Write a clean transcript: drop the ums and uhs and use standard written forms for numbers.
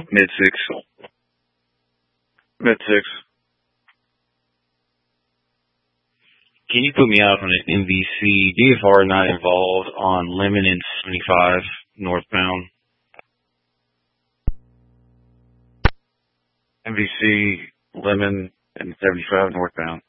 Mid six. Mid six. Can you put me out on an MVC? DFR not involved on Lemon and 75 northbound. MVC, Lemon, and 75 northbound.